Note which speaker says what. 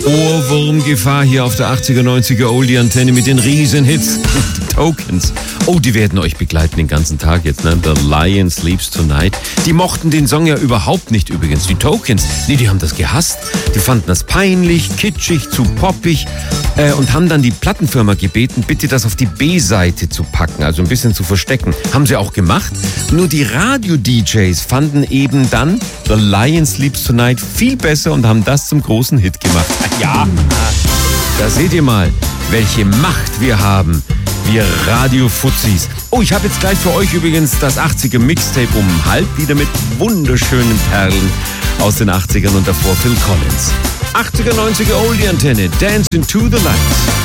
Speaker 1: Ohrwurmgefahr hier auf der 80er, 90er Oldie-Antenne mit den Riesenhits. Die Tokens. Oh, die werden euch begleiten den ganzen Tag jetzt, ne? The Lion Sleeps Tonight. Die mochten den Song ja überhaupt nicht übrigens. Die Tokens, nee, die haben das gehasst. Die fanden das peinlich, kitschig, zu poppig und haben dann die Plattenfirma gebeten, bitte das auf die B-Seite zu packen, also ein bisschen zu verstecken. Haben sie auch gemacht. Nur die Radio-DJs fanden eben dann The Lion Sleeps Tonight viel besser und haben das zum großen Hit gemacht. Ja, da seht ihr mal, welche Macht wir haben, wir Radio-Fuzis. Oh, ich habe jetzt gleich für euch übrigens das 80er Mixtape um halb wieder mit wunderschönen Perlen aus den 80ern und davor Phil Collins. 80er, 90er Oldie-Antenne, Dance into the Light.